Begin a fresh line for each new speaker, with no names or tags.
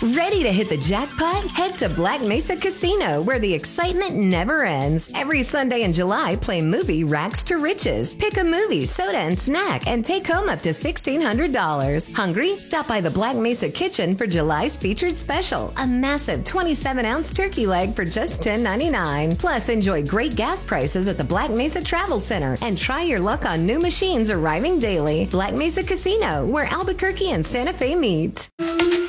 Ready to hit the jackpot? Head to Black Mesa Casino, where the excitement never ends. Every Sunday in July, play movie Rags to Riches. Pick a movie, soda, and snack, and take home up to $1,600. Hungry? Stop by the Black Mesa Kitchen for July's featured special. A massive 27-ounce turkey leg for just $10.99. Plus, enjoy great gas prices at the Black Mesa Travel Center and try your luck on new machines arriving daily. Black Mesa Casino, where Albuquerque and Santa Fe meet.